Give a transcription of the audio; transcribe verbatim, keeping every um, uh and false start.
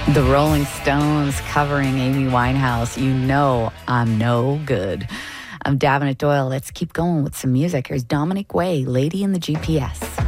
The Rolling Stones covering Amy Winehouse. You know I'm no good. I'm Davenant Doyle. Let's keep going with some music. Here's Dominic Way, Lady in the G P S.